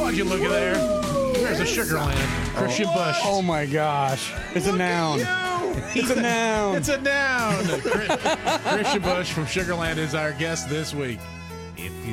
Why'd you look at there? There's a Sugarland. Christian Bush. Oh my gosh. It's a noun. It's a noun. It's a noun. Christian Bush from Sugarland is our guest this week. If you